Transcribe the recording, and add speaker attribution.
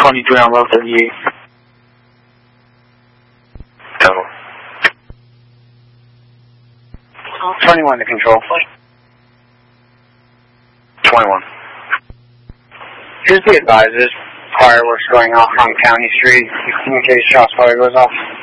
Speaker 1: 23 on low 38. Total.
Speaker 2: 21 to control.
Speaker 1: 21.
Speaker 2: Here's the advisors. Fireworks going off on County Street. You communicate shots while it goes off.